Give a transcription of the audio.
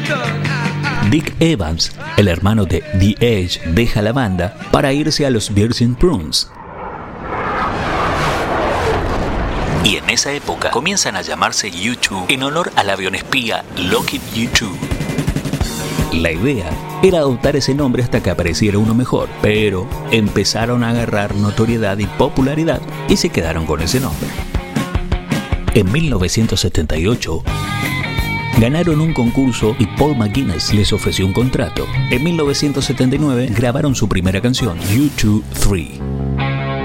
Dick Evans, el hermano de The Edge, deja la banda para irse a los Virgin Prunes. Y en esa época comienzan a llamarse U2 en honor al avión espía Lockheed U2. La idea era adoptar ese nombre hasta que apareciera uno mejor, pero empezaron a agarrar notoriedad y popularidad y se quedaron con ese nombre. En 1978 ganaron un concurso y Paul McGuinness les ofreció un contrato. En 1979 grabaron su primera canción, U2 3.